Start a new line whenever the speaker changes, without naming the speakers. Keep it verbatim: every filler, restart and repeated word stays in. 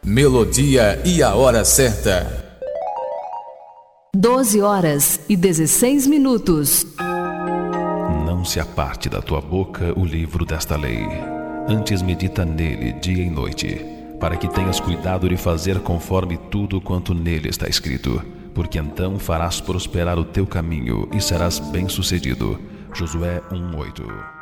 Melodia e a hora certa.
doze horas e dezesseis minutos.
Não se aparte da tua boca o livro desta lei. Antes medita nele dia e noite, para que tenhas cuidado de fazer conforme tudo quanto nele está escrito, porque então farás prosperar o teu caminho e serás bem-sucedido. Josué um, oito.